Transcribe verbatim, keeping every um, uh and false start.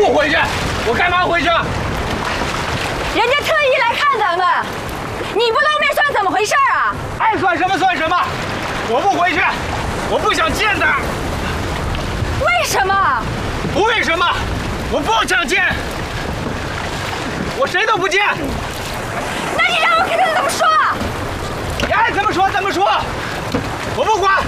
不回去，我干嘛回去？ 人家特意来看咱们，你不露面算怎么回事啊？ 爱算什么算什么，我不回去，我不想见他。 为什么？ 不为什么，我不想见，我谁都不见。 那你让我跟他怎么说？ 你爱怎么说怎么说，我不管。